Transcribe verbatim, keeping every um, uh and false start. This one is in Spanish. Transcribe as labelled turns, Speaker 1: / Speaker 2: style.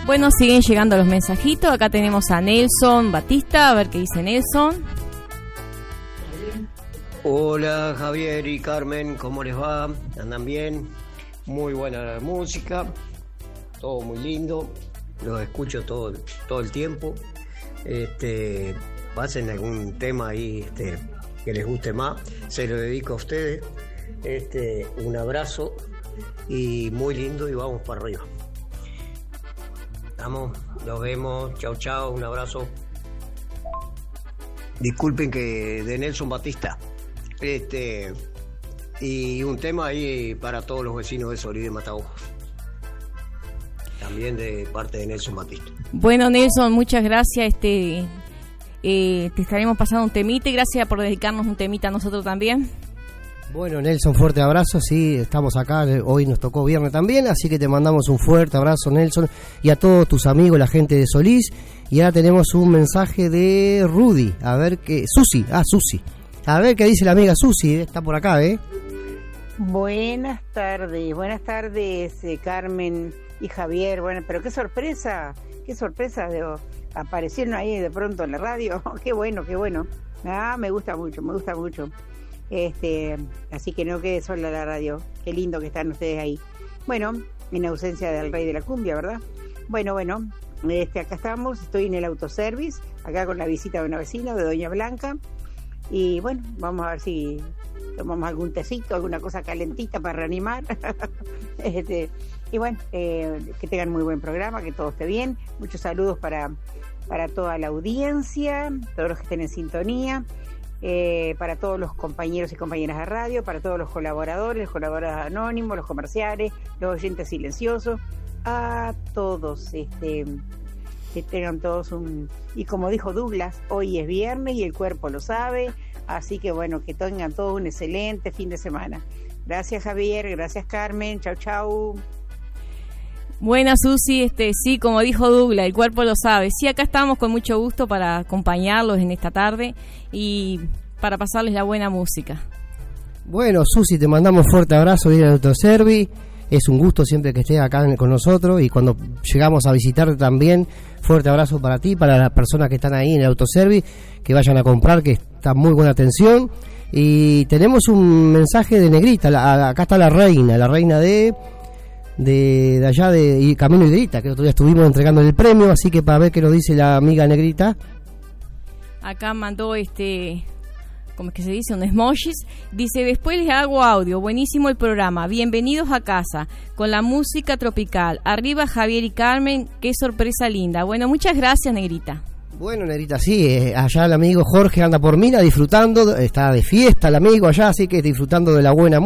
Speaker 1: Bueno, siguen llegando los mensajitos. Acá tenemos a Nelson Batista, a ver qué dice Nelson.
Speaker 2: Hola Javier y Carmen, ¿cómo les va? ¿Andan bien? Muy buena la música, todo muy lindo, los escucho todo, todo el tiempo. Este, pasen algún tema ahí este, que les guste más, se lo dedico a ustedes. Este, un abrazo y muy lindo y vamos para arriba. Vamos, nos vemos, chao chao, un abrazo. Disculpen que de Nelson Batista. Este, y un tema ahí para todos los vecinos de Solís de Mataojos. También de parte de Nelson Batista.
Speaker 1: Bueno, Nelson, muchas gracias. Este, eh, te estaremos pasando un temita y gracias por dedicarnos un temita a nosotros también.
Speaker 3: Bueno, Nelson, fuerte abrazo. Sí, estamos acá. Hoy nos tocó viernes también, así que te mandamos un fuerte abrazo, Nelson, y a todos tus amigos, la gente de Solís. Y ahora tenemos un mensaje de Rudy. A ver qué. Susi, ah, Susi. A ver qué dice la amiga Susi, ¿eh? Está por acá, ¿eh?
Speaker 4: Buenas tardes, buenas tardes, eh, Carmen y Javier. Bueno, pero qué sorpresa, qué sorpresa de aparecieron ahí de pronto en la radio. Qué bueno, qué bueno. Ah, me gusta mucho, me gusta mucho. Este, así que no quede sola la radio. Qué lindo que están ustedes ahí. Bueno, en ausencia del rey de la cumbia, ¿verdad? Bueno, bueno, este, acá estamos, estoy en el autoservice, acá con la visita de una vecina, de Doña Blanca. Y bueno, vamos a ver si tomamos algún tecito, alguna cosa calentita para reanimar. este, y bueno, eh, que tengan muy buen programa, que todo esté bien. Muchos saludos para, para toda la audiencia, todos los que estén en sintonía, eh, para todos los compañeros y compañeras de radio, para todos los colaboradores, los colaboradores anónimos, los comerciales, los oyentes silenciosos, a todos. Este, que tengan todos un... Y como dijo Douglas, hoy es viernes y el cuerpo lo sabe, así que bueno, que tengan todos un excelente fin de semana. Gracias Javier, gracias Carmen, chau chau.
Speaker 1: Buena Susi, este, sí, como dijo Douglas, el cuerpo lo sabe. Sí, acá estamos con mucho gusto para acompañarlos en esta tarde y para pasarles la buena música.
Speaker 3: Bueno, Susi, te mandamos un fuerte abrazo de Autoservi. Es un gusto siempre que estés acá con nosotros y cuando llegamos a visitarte también, fuerte abrazo para ti, para las personas que están ahí en el autoservice, que vayan a comprar, que está muy buena atención. Y tenemos un mensaje de Negrita, la, acá está la reina, la reina de de, de allá de Camino Higuerita, que otro día estuvimos entregando el premio, así que para ver qué nos dice la amiga Negrita.
Speaker 1: Acá mandó este... como es que se dice, un emojis, dice, después les hago audio, buenísimo el programa, bienvenidos a casa, con la música tropical, arriba Javier y Carmen, qué sorpresa linda. Bueno, muchas gracias, Negrita.
Speaker 3: Bueno, Negrita, sí, eh, allá el amigo Jorge anda por Mina disfrutando, está de fiesta el amigo allá, así que disfrutando de la buena música.